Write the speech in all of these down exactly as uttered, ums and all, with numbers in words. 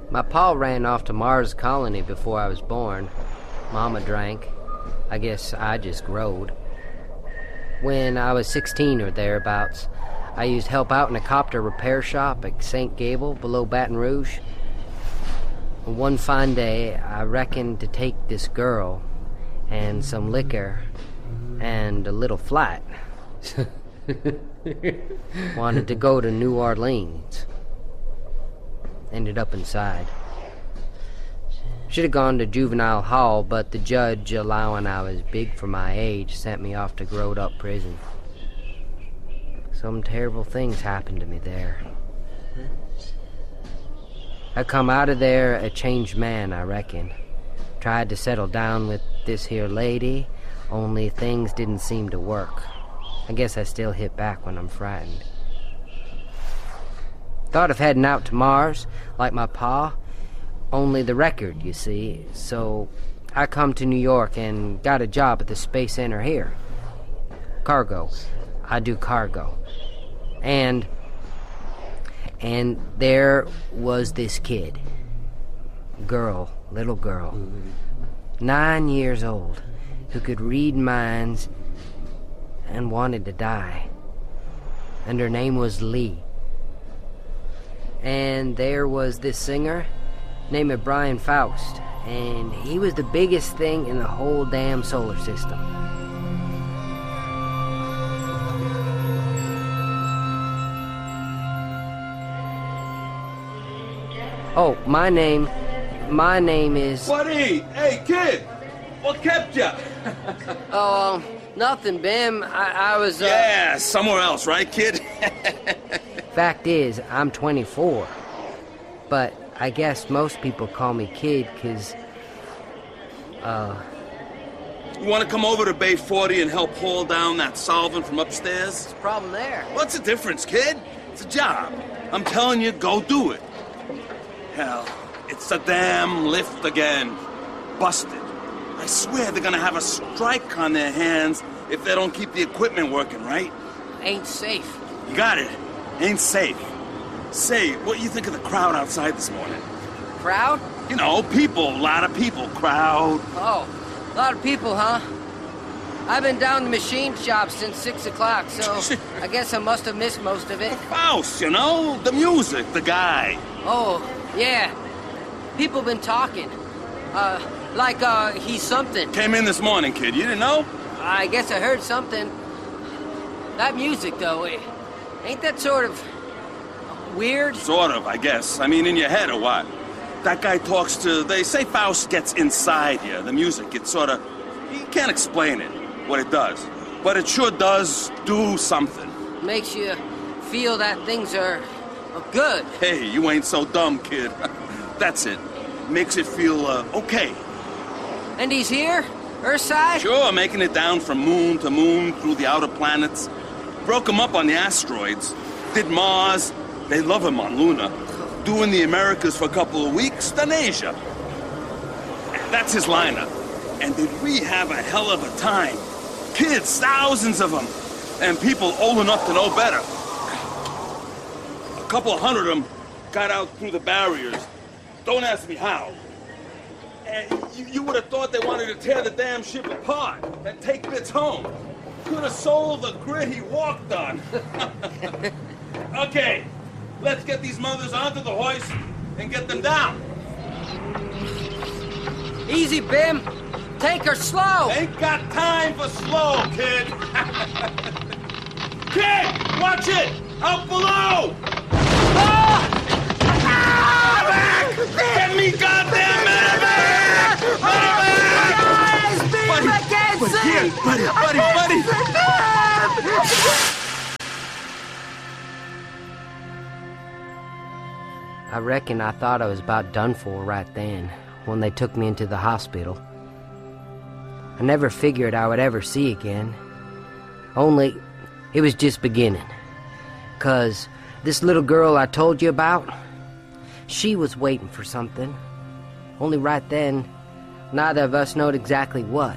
My pa ran off to Mars Colony before I was born. Mama drank. I guess I just growed. When I was sixteen or thereabouts, I used help out in a copter repair shop at Saint Gable below Baton Rouge. One fine day, I reckoned to take this girl and some liquor and a little flight. Wanted to go to New Orleans. Ended up inside. Should have gone to juvenile hall, but the judge, allowing I was big for my age, sent me off to growed-up prison. Some terrible things happened to me there. I come out of there a changed man, I reckon. Tried to settle down with this here lady, only things didn't seem to work. I guess I still hit back when I'm frightened. Thought of heading out to Mars, like my pa, only the record, you see. So I come to New York and got a job at the Space Center here. Cargo. I do cargo. And, and there was this kid. Girl, little girl. Nine years old, who could read minds and wanted to die. And her name was Lee. And there was this singer named Brian Faust, and he was the biggest thing in the whole damn solar system. Oh, my name, my name is... Buddy! Hey, kid! What kept ya? Oh, um, nothing, Bim. I, I was, uh... Yeah, somewhere else, right, kid? Fact is, I'm twenty-four. But I guess most people call me kid, cause... Uh... You want to come over to Bay forty and help haul down that solvent from upstairs? What's the problem there? What's the difference, kid? It's a job. I'm telling you, go do it. Hell, it's a damn lift again. Busted. I swear they're gonna have a strike on their hands if they don't keep the equipment working, right? Ain't safe. You got it. Ain't safe. Say, what you think of the crowd outside this morning? Crowd? You know, people, a lot of people, crowd. Oh, a lot of people, huh? I've been down the machine shop since six o'clock, so I guess I must have missed most of it. Faust, you know, the music, the guy. Oh, yeah. People been talking. Uh, like, uh, he's something. Came in this morning, kid. You didn't know? I guess I heard something. That music, though, eh, ain't that sort of weird? Sort of, I guess. I mean, in your head or what? That guy talks to... They say Faust gets inside you. The music, it's sort of... You can't explain it, what it does. But it sure does do something. Makes you feel that things are, are good. Hey, you ain't so dumb, kid. That's it. Makes it feel, uh, okay. And he's here? Earthside? Sure, making it down from moon to moon through the outer planets. Broke him up on the asteroids. Did Mars. They love him on Luna. Doing the Americas for a couple of weeks, then Asia. That's his lineup. And did we have a hell of a time? Kids, thousands of them. And people old enough to know better. A couple of hundred of them got out through the barriers. Don't ask me how. And you, you would have thought they wanted to tear the damn ship apart and take bits home. Could have sold the grit he walked on. Okay, let's get these mothers onto the hoist and get them down. Easy, Bim. Take her slow. Ain't got time for slow, kid. Kid, watch it! Out below! Ah! Ah! Back! Get me goddamn medevac! Medevac! Buddy, I can't buddy, see! here, buddy, buddy, buddy! I reckon I thought I was about done for right then, when they took me into the hospital. I never figured I would ever see again. Only, it was just beginning. 'Cause this little girl I told you about, she was waiting for something. Only right then, neither of us knowed exactly what.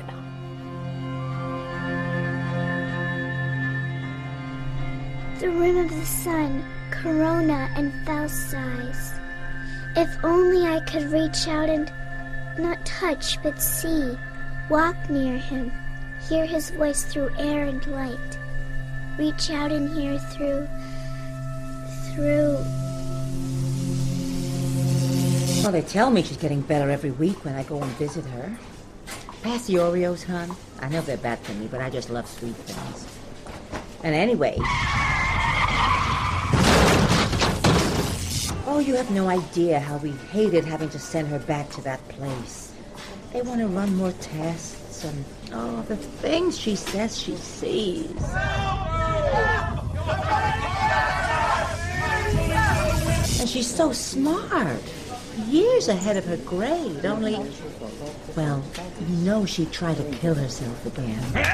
The rim of the sun, Corona and Faust size. If only I could reach out and not touch but see, walk near him, hear his voice through air and light, reach out and hear through, through... Well, they tell me she's getting better every week when I go and visit her. Pass the Oreos, hon. I know they're bad for me, but I just love sweet things. And anyway... Oh, you have no idea how we hated having to send her back to that place. They want to run more tests and, oh, the things she says she sees. And she's so smart. Years ahead of her grade, only... Well, you know she'd try to kill herself again.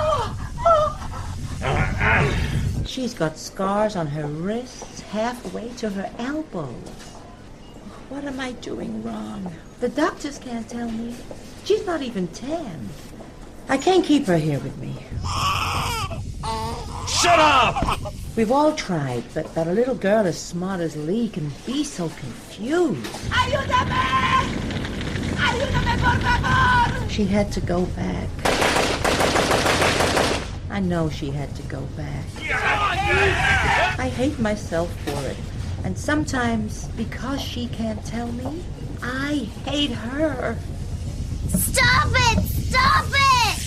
She's got scars on her wrists halfway to her elbows. What am I doing wrong? The doctors can't tell me. She's not even ten. I can't keep her here with me. Shut up! We've all tried, but that a little girl as smart as Lee can be so confused. ¡Ayúdame! ¡Ayúdame, por favor! She had to go back. I know she had to go back. I hate myself for it. And sometimes, because she can't tell me, I hate her. Stop it! Stop it!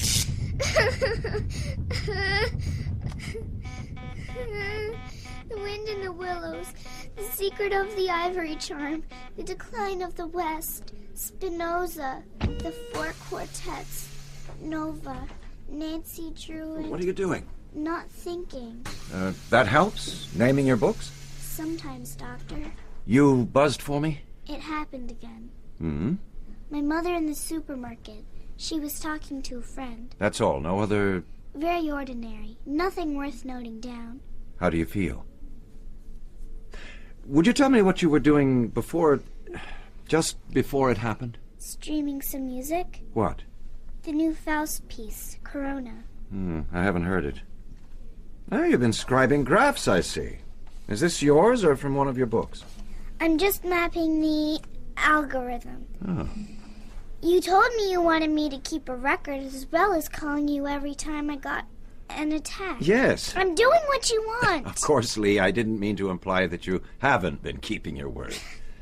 The wind in the willows, the secret of the ivory charm, the decline of the West, Spinoza, the four quartets, Nova, Nancy Drew, and... What are you doing? Not thinking. Uh, that helps? Naming your books? Sometimes, Doctor. You buzzed for me? It happened again. Hmm? My mother in the supermarket. She was talking to a friend. That's all. No other... Very ordinary. Nothing worth noting down. How do you feel? Would you tell me what you were doing before... just before it happened? Streaming some music. What? The new Faust piece, Corona. Hmm, I haven't heard it. Oh, you've been scribing graphs, I see. Is this yours or from one of your books? I'm just mapping the algorithm. Oh. You told me you wanted me to keep a record as well as calling you every time I got an attack. Yes. I'm doing what you want. Of course, Lee, I didn't mean to imply that you haven't been keeping your word.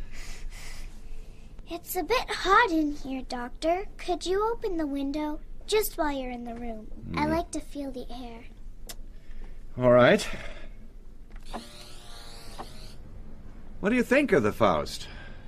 It's a bit hot in here, Doctor. Could you open the window? Just while you're in the room. Mm. I like to feel the air. All right. What do you think of the Faust?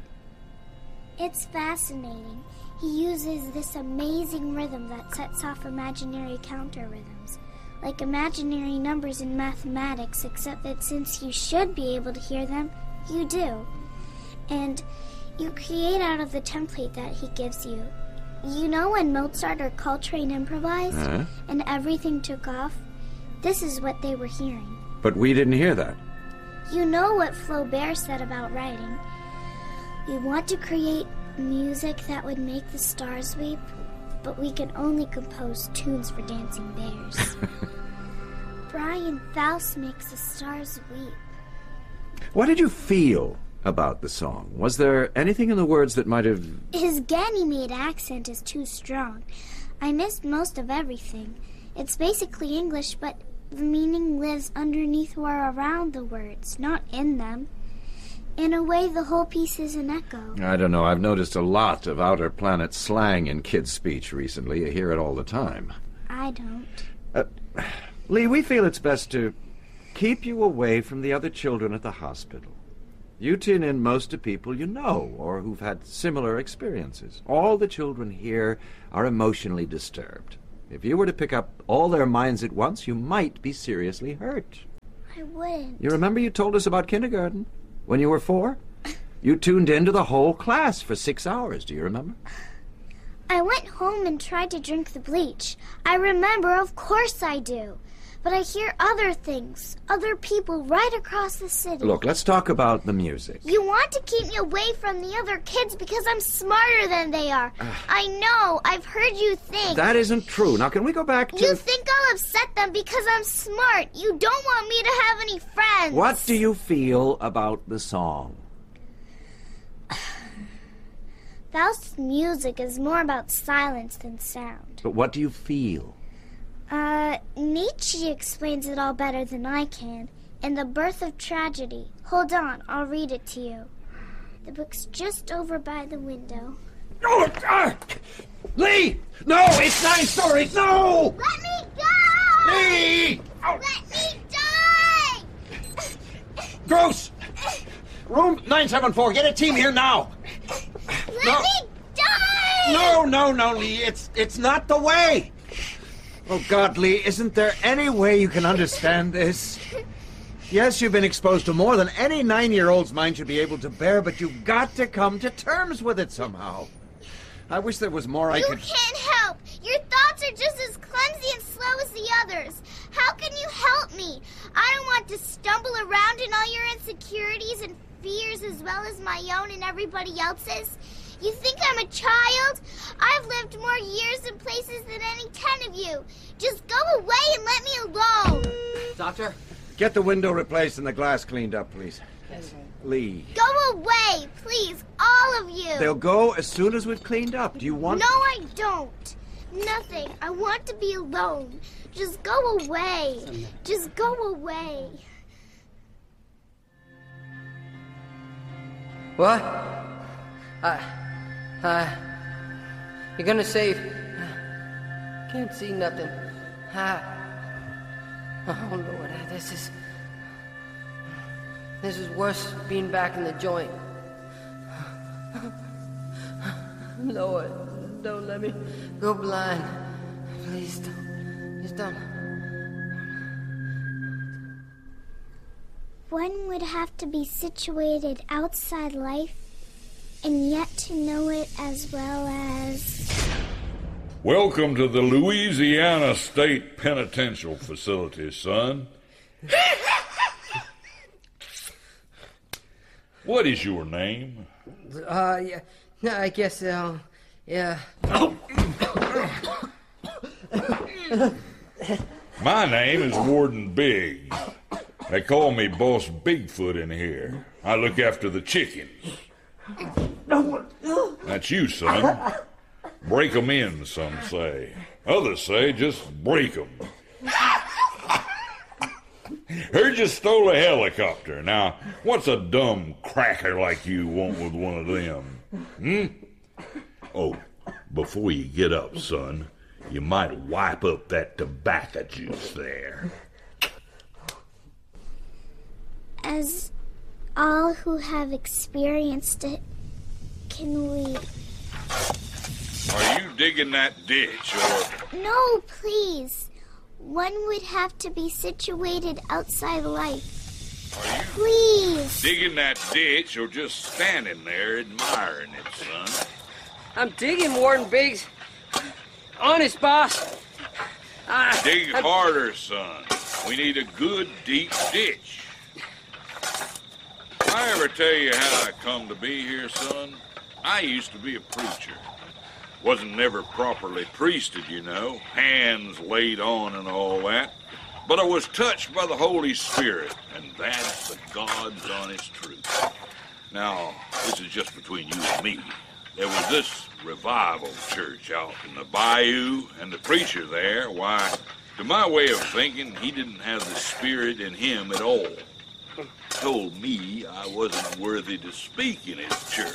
It's fascinating. He uses this amazing rhythm that sets off imaginary counter-rhythms, like imaginary numbers in mathematics, except that since you should be able to hear them, you do. And you create out of the template that he gives you. You know when Mozart or Coltrane improvised, uh-huh. and everything took off? This is what they were hearing. But we didn't hear that. You know what Flaubert said about writing. We want to create music that would make the stars weep, but we can only compose tunes for dancing bears. Brian Faust makes the stars weep. What did you feel about the song? Was there anything in the words that might have... His Ganymede accent is too strong. I missed most of everything. It's basically English, but the meaning lives underneath or around the words, not in them. In a way, the whole piece is an echo. I don't know. I've noticed a lot of outer planet slang in kids' speech recently. You hear it all the time. I don't. Uh, Lee, we feel it's best to keep you away from the other children at the hospital. You tune in most to people you know or who've had similar experiences. All the children here are emotionally disturbed. If you were to pick up all their minds at once, you might be seriously hurt. I wouldn't. You remember you told us about kindergarten? When you were four? You tuned into the whole class for six hours. Do you remember? I went home and tried to drink the bleach. I remember, of course I do. But I hear other things, other people right across the city. Look, let's talk about the music. You want to keep me away from the other kids because I'm smarter than they are. I know. I've heard you think. That isn't true. Now, can we go back to... You think I'll upset them because I'm smart. You don't want me to have any friends. What do you feel about the song? Faust's music is more about silence than sound. But what do you feel? Uh, Nietzsche explains it all better than I can. In The Birth of Tragedy. Hold on, I'll read it to you. The book's just over by the window. Oh, uh, Lee! No, it's nine stories! No! Let me go! Lee! Oh. Let me die! Gross! Room nine seven four, get a team here now! Let No. me die! No, no, no, Lee, it's it's not the way! Oh, God, Lee, isn't there any way you can understand this? Yes, you've been exposed to more than any nine-year-old's mind should be able to bear, but you've got to come to terms with it somehow. I wish there was more I You could... can't help. Your thoughts are just as clumsy and slow as the others. How can you help me? I don't want to stumble around in all your insecurities and fears as well as my own and everybody else's. You think I'm a child? I've lived more years and places than any ten of you. Just go away and let me alone. Doctor? Get the window replaced and the glass cleaned up, please. Yes. Lee. Go away, please, all of you. They'll go as soon as we've cleaned up. Do you want... No, I don't. Nothing. I want to be alone. Just go away. Just go away. What? I... I... You're gonna save... Can't see nothing. I... Oh, Lord, this is... This is worse being back in the joint. Lord, don't let me go blind. Please don't. Just don't. One would have to be situated outside life and yet to know it as well as... Welcome to the Louisiana State Penitential Facility, son. What is your name? Uh, yeah, no, I guess, uh, yeah. My name is Warden Biggs. They call me Boss Bigfoot in here. I look after the chickens. That's you, son. Break 'em in, some say. Others say just break 'em. Heard you stole a helicopter. Now, what's a dumb cracker like you want with one of them? Hmm? Oh, before you get up, son, you might wipe up that tobacco juice there. As all who have experienced it, can we... Are you digging that ditch, or... No, please. One would have to be situated outside life. Are you Please. digging that ditch, or just standing there admiring it, son? I'm digging, Warden Biggs. Honest, boss. I, Dig I'm- harder, son. We need a good, deep ditch. I ever tell you how I come to be here, son? I used to be a preacher. Wasn't never properly priested, you know, hands laid on and all that. But I was touched by the Holy Spirit, and that's the God's honest truth. Now, this is just between you and me. There was this revival church out in the bayou, and the preacher there, why, to my way of thinking, he didn't have the Spirit in him at all. Told me I wasn't worthy to speak in his church.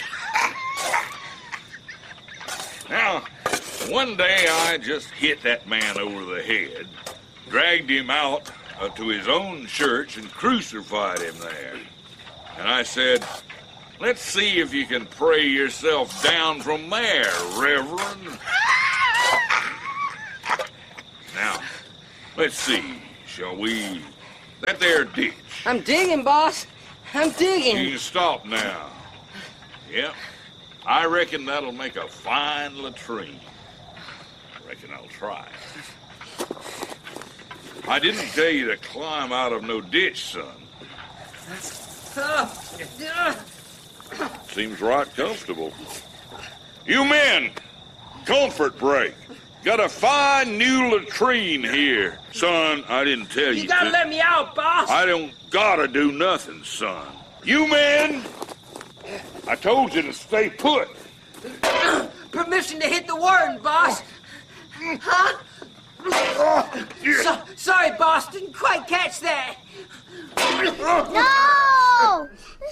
Now, one day I just hit that man over the head, dragged him out uh, to his own church and crucified him there. And I said, let's see if you can pray yourself down from there, Reverend. Now, let's see, shall we... That there ditch. I'm digging, boss. I'm digging. You can stop now. Yep. I reckon that'll make a fine latrine. Reckon I'll try. I didn't tell you to climb out of no ditch, son. Seems right comfortable. You men, comfort break. Got a fine new latrine here. Son, I didn't tell you. You gotta to. let me out, boss. I don't gotta do nothing, son. You men, I told you to stay put. permission to hit the warden, boss. Huh? So, sorry, boss. Didn't quite catch that. No!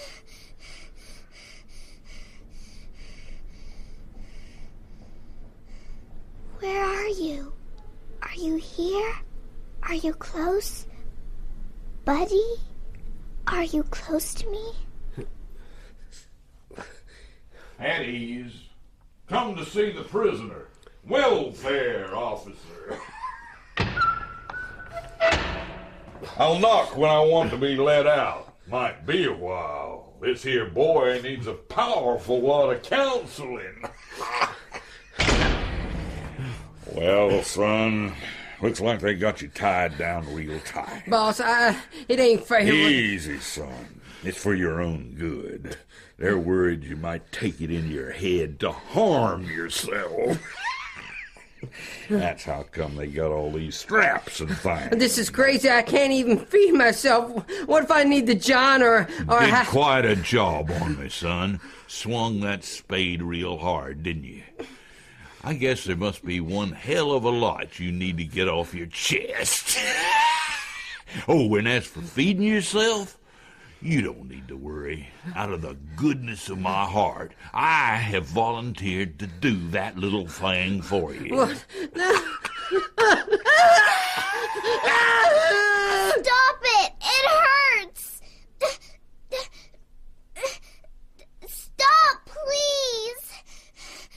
Where are you? Are you here? Are you close? Buddy? Are you close to me? At ease. Come to see the prisoner. Welfare officer. I'll knock when I want to be let out. Might be a while. This here boy needs a powerful lot of counseling. Well, son, looks like they got you tied down real tight. Boss, I, it ain't fair. Easy, son. It's for your own good. They're worried you might take it in your head to harm yourself. That's how come they got all these straps and things. This is crazy. I can't even feed myself. What if I need the John or... or Did ha- quite a job on me, son. Swung that spade real hard, didn't you? I guess there must be one hell of a lot you need to get off your chest. Oh, and as for feeding yourself, you don't need to worry. Out of the goodness of my heart, I have volunteered to do that little thing for you. What? No.